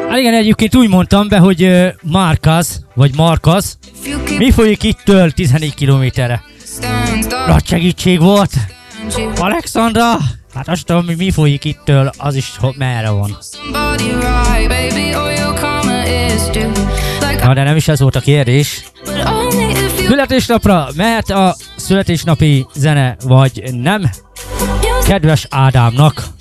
Hát igen, egyébként úgy mondtam be, hogy Márkasz, vagy Markasz. Mi folyik ittől 14 kilométerre? Nagy segítség volt. Alexandra! Hát azt tudom, mi folyik ittől, az is merre van. Na, de nem is ez volt a kérdés. Születésnapra mehet a születésnapi zene, vagy nem? Kedves Ádámnak.